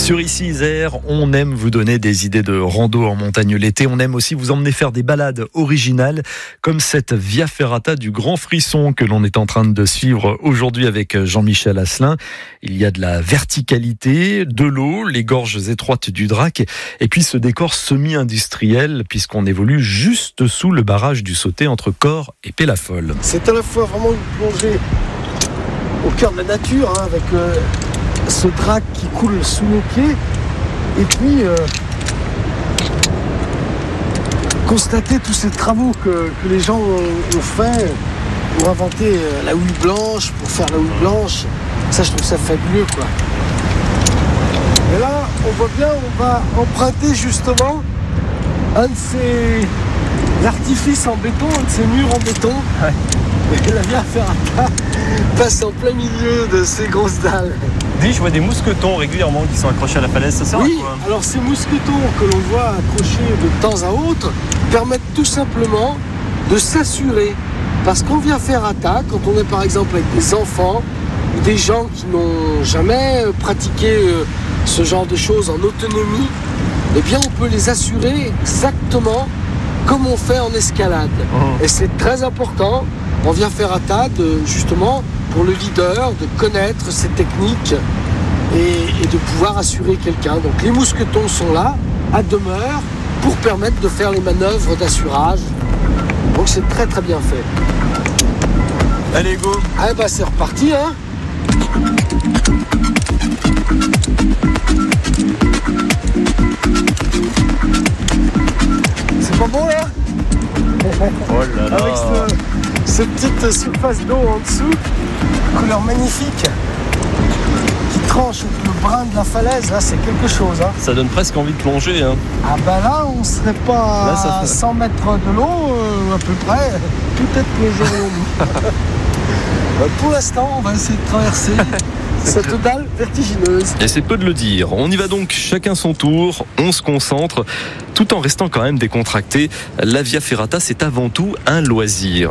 Sur Ici Isère, on aime vous donner des idées de rando en montagne l'été. On aime aussi vous emmener faire des balades originales, comme cette Via Ferrata du Grand Frisson que l'on est en train de suivre aujourd'hui avec Jean-Michel Asselin. Il y a de la verticalité, de l'eau, les gorges étroites du Drac, et puis ce décor semi-industriel, puisqu'on évolue juste sous le barrage du Sauté entre Corps et Pélafol. C'est à la fois vraiment une plongée au cœur de la nature, avec ce Drac qui coule sous nos pieds, et puis constater tous ces travaux que les gens ont fait pour inventer la houille blanche, pour faire la houille blanche. Ça, je trouve ça fabuleux, quoi. Et là, on voit bien, on va emprunter justement un de ces artifices en béton, un de ces murs en béton. Ouais. Et la Via Ferrata passe en plein milieu de ces grosses dalles. Je vois des mousquetons régulièrement qui sont accrochés à la falaise, ça sert à quoi ? Alors ces mousquetons que l'on voit accrochés de temps à autre permettent tout simplement de s'assurer. Parce qu'en Via Ferrata, quand on est par exemple avec des enfants ou des gens qui n'ont jamais pratiqué ce genre de choses en autonomie, eh bien on peut les assurer exactement comme on fait en escalade. Et c'est très important en Via Ferrata justement pour le leader de connaître ces techniques et de pouvoir assurer quelqu'un. Donc les mousquetons sont là, à demeure, pour permettre de faire les manœuvres d'assurage. Donc c'est très très bien fait. Allez, go! Ah bah c'est reparti, hein. C'est pas bon là? Oh là là! Avec cette petite surface d'eau en dessous, couleur magnifique, qui tranche avec le brin de la falaise, là c'est quelque chose, hein. Ça donne presque envie de plonger, hein. Ah bah là on serait pas là, à 100 mètres de l'eau, à peu près, peut-être plongerions-nous. Pour l'instant on va essayer de traverser cette dalle vertigineuse. Et c'est peu de le dire. On y va donc chacun son tour, on se concentre, tout en restant quand même décontracté. La Via Ferrata, c'est avant tout un loisir.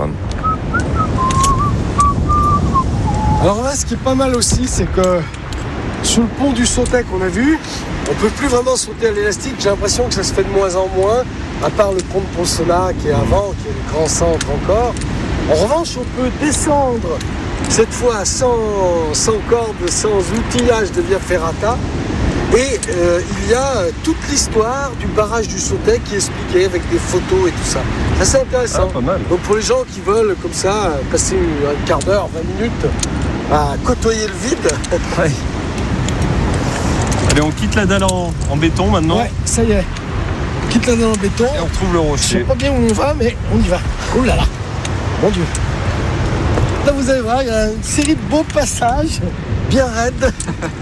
Alors là, ce qui est pas mal aussi, c'est que sur le pont du Sautet qu'on a vu, on peut plus vraiment sauter à l'élastique. J'ai l'impression que ça se fait de moins en moins, à part le pont de Ponsonna qui est avant, qui est le grand centre encore. En revanche, on peut descendre cette fois sans corde, sans outillage de Via Ferrata. Et il y a toute l'histoire du barrage du Sautet qui est expliquée avec des photos et tout ça. Ça, c'est intéressant. Ah, pas mal. Donc pour les gens qui veulent comme ça passer un quart d'heure, 20 minutes à côtoyer le vide. Ouais. Allez, on quitte la dalle en béton maintenant. Ouais, ça y est. On quitte la dalle en béton. Et on retrouve le Je rocher. sais pas bien où on va, mais on y va. Oh là là. Mon Dieu. Là, vous allez voir, il y a une série de beaux passages, bien raides.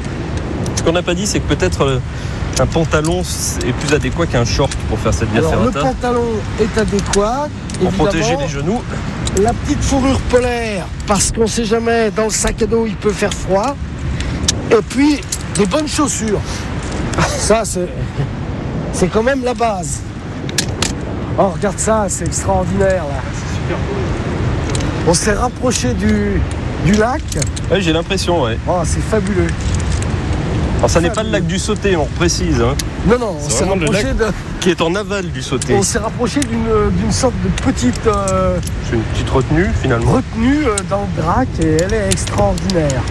Ce qu'on n'a pas dit, c'est que peut-être un pantalon est plus adéquat qu'un short pour faire cette Via Alors, le Ferrata. pantalon est adéquat. Pour protéger évidemment. les genoux. La petite fourrure polaire, parce qu'on ne sait jamais, dans le sac à dos, il peut faire froid. Et puis, des bonnes chaussures. Ça, c'est quand même la base. Oh, regarde ça, c'est extraordinaire, là. C'est super beau. On s'est rapproché du lac. Ouais, j'ai l'impression, ouais. Oh, c'est fabuleux. Alors, ça n'est pas le lac du Sauté, on précise. Hein. Non, on C'est s'est vraiment le rapproché lac qui est en aval du Sauté. On s'est rapproché d'une sorte de petite C'est une petite retenue, finalement. retenue dans le Drac et elle est extraordinaire.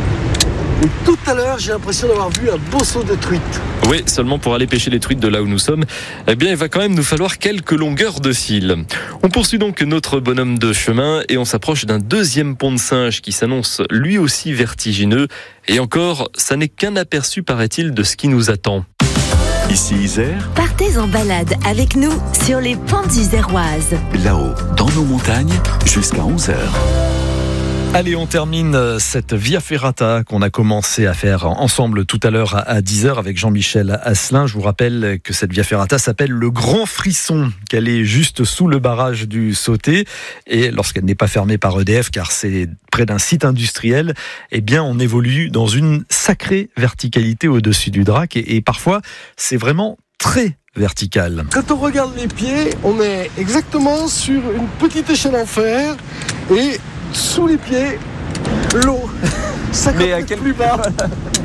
Et tout à l'heure, j'ai l'impression d'avoir vu un beau saut de truite. Oui, seulement pour aller pêcher les truites de là où nous sommes, eh bien, il va quand même nous falloir quelques longueurs de fil. On poursuit donc notre bonhomme de chemin et on s'approche d'un deuxième pont de singe qui s'annonce lui aussi vertigineux. Et encore, ça n'est qu'un aperçu, paraît-il, de ce qui nous attend. Ici Isère, Partez en balade avec nous sur les pentes iséroises. là-haut, dans nos montagnes, jusqu'à 11h. Allez, on termine cette Via Ferrata qu'on a commencé à faire ensemble tout à l'heure à 10h avec Jean-Michel Asselin. Je vous rappelle que cette Via Ferrata s'appelle le Grand Frisson, qu'elle est juste sous le barrage du Sauté. Et lorsqu'elle n'est pas fermée par EDF, car c'est près d'un site industriel, eh bien, on évolue dans une sacrée verticalité au-dessus du Drac. Et parfois, c'est vraiment très vertical. Quand on regarde les pieds, on est exactement sur une petite échelle en fer et sous les pieds, l'eau. 50 Mais à mètres quel plus bas.